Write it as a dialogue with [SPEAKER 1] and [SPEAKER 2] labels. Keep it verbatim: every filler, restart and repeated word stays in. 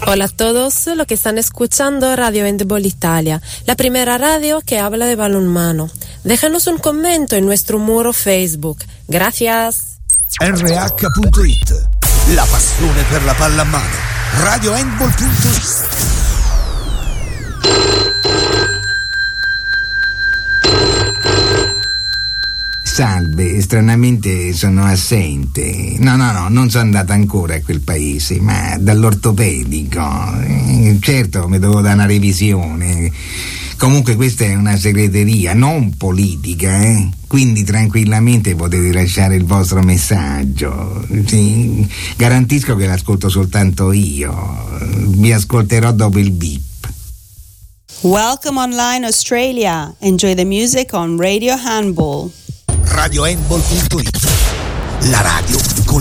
[SPEAKER 1] Hola a todos los que están escuchando Radio Handball Italia, la primera radio que habla de balonmano. Déjanos un comentario en nuestro muro Facebook. Gracias.
[SPEAKER 2] R H punto it, la passione per la palla a mano. Radio Handball punto it.
[SPEAKER 3] Salve, stranamente sono assente. No, no, no, non sono andata ancora a quel paese, ma dall'ortopedico. Eh, certo, mi devo dare una revisione. Comunque questa è una segreteria, non politica, eh? Quindi tranquillamente potete lasciare il vostro messaggio. Sì, garantisco che l'ascolto soltanto io. Vi ascolterò dopo il beep.
[SPEAKER 4] Welcome online Australia. Enjoy the music on Radio Handball.
[SPEAKER 2] Radio Handball punto it, la radio con